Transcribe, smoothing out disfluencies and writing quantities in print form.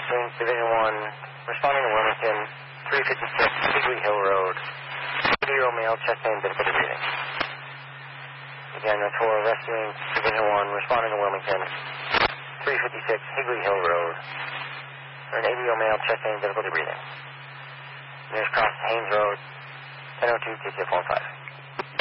Wing, Division 1, responding to Wilmington, 356 Higley Hill Road. 80-year-old male, chest pain, difficulty breathing. Again, that's for Rescue Wing, Division 1, responding to Wilmington, 356 Higley Hill Road. For an 80-year-old male, chest pain, difficulty breathing. Nearest cross, Haynes Road, 1002 TCF 15.